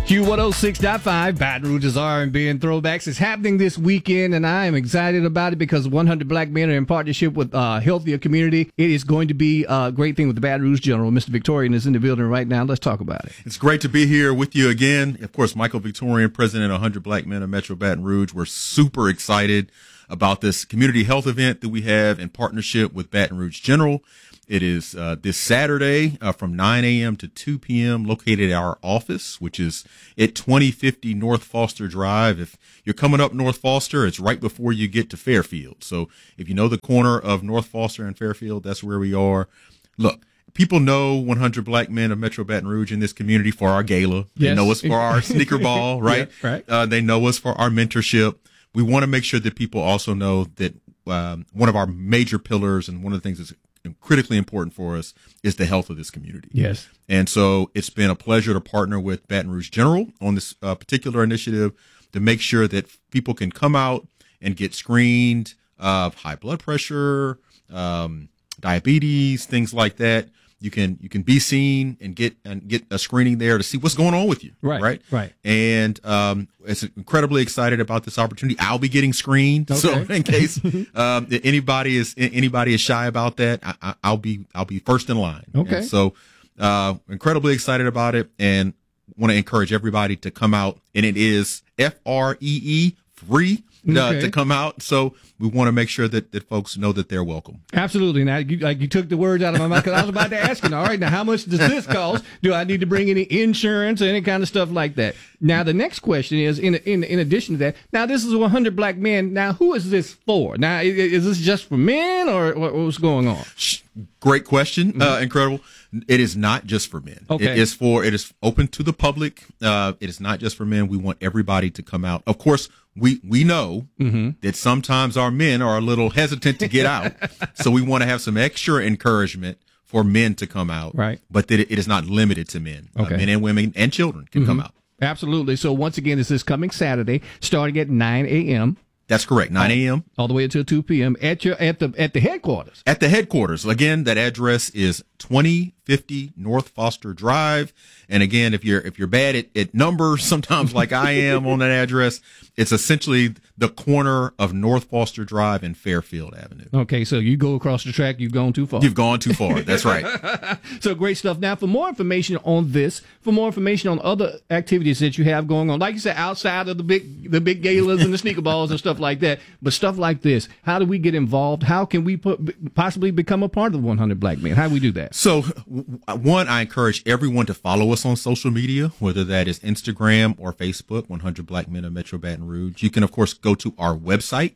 Q106.5, Baton Rouge's R&B and Throwbacks is happening this weekend, and I am excited about it because 100 Black Men are in partnership with Healthier Community. It is going to be a great thing with the Baton Rouge General. Mr. Victorian is in the building right now. Let's talk about it. It's great to be here with you again. Of course, Michael Victorian, president of 100 Black Men of Metro Baton Rouge. We're super excited about this community health event that we have in partnership with Baton Rouge General. It is this Saturday from 9 a.m. to 2 p.m. located at our office, which is at 2050 North Foster Drive. If you're coming up North Foster, it's right before you get to Fairfield. So if you know the corner of North Foster and Fairfield, that's where we are. Look, people know 100 Black Men of Metro Baton Rouge in this community for our gala. They Yes. know us for our sneaker ball, right? Yeah, right. They know us for our mentorship. We want to make sure that people also know that one of our major pillars and one of the things that's critically important for us is the health of this community. Yes. And so it's been a pleasure to partner with Baton Rouge General on this particular initiative to make sure that people can come out and get screened of high blood pressure, diabetes, things like that. You can be seen and get a screening there to see what's going on with you. Right. And it's incredibly excited about this opportunity. I'll be getting screened, Okay. so in case anybody is shy about that, I'll be first in line. Okay. And so incredibly excited about it, and want to encourage everybody to come out. And it is FREE free to come out. So we want to make sure that folks know that they're welcome. Absolutely. Now, you took the words out of my mouth because I was about to ask you, all right, now how much does this cost? Do I need to bring any insurance or any kind of stuff like that? Now, the next question is, in addition to that, now this is 100 Black Men. Now, who is this for? Now, is this just for men or what's going on? Great question. Incredible. It is not just for men. Okay. It is open to the public. It is not just for men. We want everybody to come out. Of course, we know that sometimes our men are a little hesitant to get out. So we want to have some extra encouragement for men to come out. Right. But that it is not limited to men. Okay. Men and women and children can come out. Absolutely. So once again, this is coming Saturday, starting at 9 a.m. That's correct. 9 a.m. all the way until 2 p.m. at the headquarters. At the headquarters. Again, that address is 2050 North Foster Drive. And again, if you're bad at numbers, sometimes like I am on that address, it's essentially the corner of North Foster Drive and Fairfield Avenue. Okay, so you go across the track, you've gone too far. You've gone too far. That's right. So great stuff. Now, for more information on this, for more information on other activities that you have going on, like you said, outside of the big galas and the sneaker balls and stuff like that, but stuff like this, how do we get involved? How can we possibly become a part of the 100 Black Men? How do we do that? So, one, I encourage everyone to follow us on social media, whether that is Instagram or Facebook, 100 Black Men of Metro Baton Rouge. You can, of course, go to our website,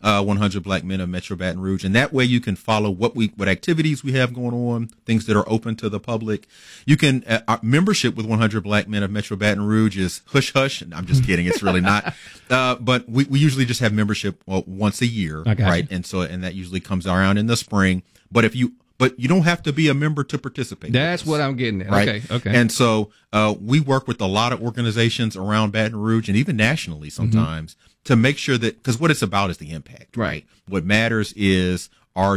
100 Black Men of Metro Baton Rouge, and that way you can follow what activities we have going on, things that are open to the public. You can, our membership with 100 Black Men of Metro Baton Rouge is hush hush. I'm just kidding. It's really not. But we usually just have membership once a year, right? You. And that usually comes around in the spring. But you don't have to be a member to participate. That's what I'm getting at. Right? Okay. And so we work with a lot of organizations around Baton Rouge and even nationally sometimes to make sure that, because what it's about is the impact, right? What matters is, are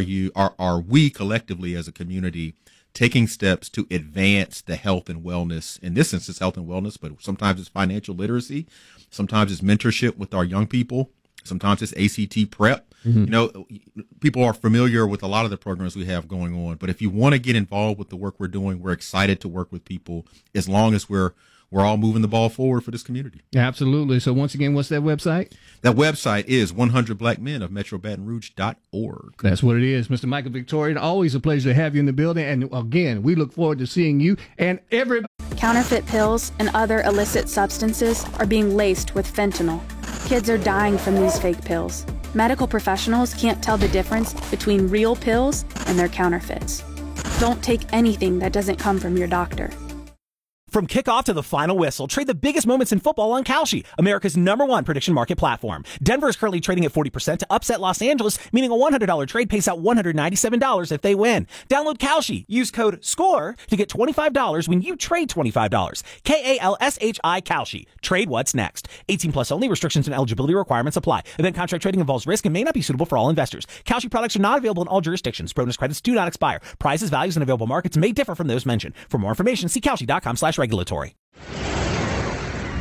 we collectively as a community taking steps to advance the health and wellness? In this instance, health and wellness, but sometimes it's financial literacy. Sometimes it's mentorship with our young people. Sometimes it's ACT prep. You know, people are familiar with a lot of the programs we have going on, but if you want to get involved with the work we're doing, we're excited to work with people as long as we're all moving the ball forward for this community. Absolutely. So once again, what's that website? That website is 100blackmenofmetrobatonrouge.org. That's what it is. Mr. Michael Victorian, always a pleasure to have you in the building. And again, we look forward to seeing you and every Counterfeit pills and other illicit substances are being laced with fentanyl. Kids are dying from these fake pills. Medical professionals can't tell the difference between real pills and their counterfeits. Don't take anything that doesn't come from your doctor. From kickoff to the final whistle, trade the biggest moments in football on Kalshi, America's #1 prediction market platform. Denver is currently trading at 40% to upset Los Angeles, meaning a $100 trade pays out $197 if they win. Download Kalshi. Use code SCORE to get $25 when you trade $25. KALSHI Kalshi. Trade what's next. 18 plus only. Restrictions and eligibility requirements apply. Event contract trading involves risk and may not be suitable for all investors. Kalshi products are not available in all jurisdictions. Bonus credits do not expire. Prices, values, and available markets may differ from those mentioned. For more information, see Kalshi.com/regulatory.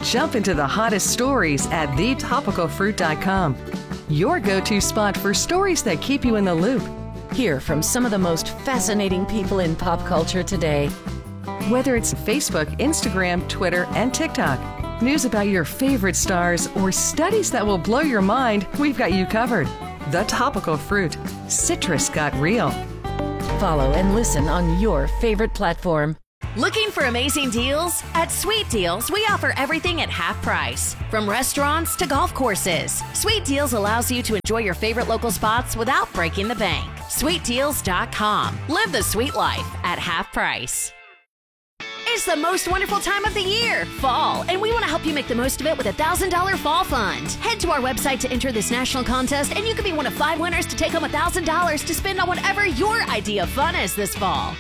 Jump into the hottest stories at thetopicalfruit.com. Your go-to spot for stories that keep you in the loop. Hear from some of the most fascinating people in pop culture today. Whether it's Facebook, Instagram, Twitter, and TikTok, news about your favorite stars, or studies that will blow your mind, we've got you covered. The Topical Fruit. Citrus got real. Follow and listen on your favorite platform. Looking for amazing deals? At Sweet Deals, we offer everything at half price. From restaurants to golf courses, Sweet Deals allows you to enjoy your favorite local spots without breaking the bank. SweetDeals.com. Live the sweet life at half price. It's the most wonderful time of the year, fall, and we want to help you make the most of it with a $1,000 fall fund. Head to our website to enter this national contest, and you could be one of 5 winners to take home $1,000 to spend on whatever your idea of fun is this fall.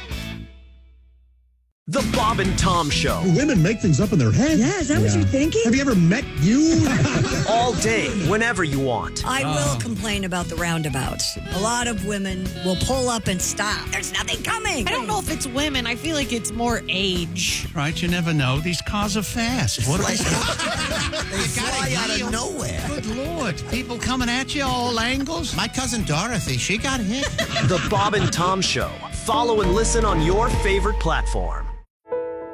The Bob and Tom Show. Women make things up in their head. Yeah, is that what you're thinking? Have you ever met you? All day, whenever you want. I will complain about the roundabouts. A lot of women will pull up and stop. There's nothing coming. I don't know if it's women. I feel like it's more age. Right, you never know. These cars are fast. What they fly out of nowhere. Good Lord. People coming at you all angles. My cousin Dorothy, she got hit. The Bob and Tom Show. Follow and listen on your favorite platform.